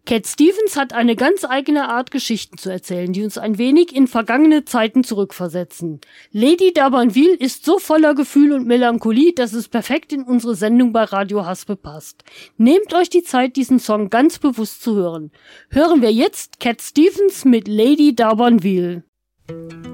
Cat Stevens hat eine ganz eigene Art, Geschichten zu erzählen, die uns ein wenig in vergangene Zeiten zurückversetzen. Lady d'Urbanville ist so voller Gefühl und Melancholie, dass es perfekt in unsere Sendung bei Radio Haspe passt. Nehmt euch die Zeit, diesen Song ganz bewusst zu hören. Hören wir jetzt Cat Stevens mit Lady d'Urbanville.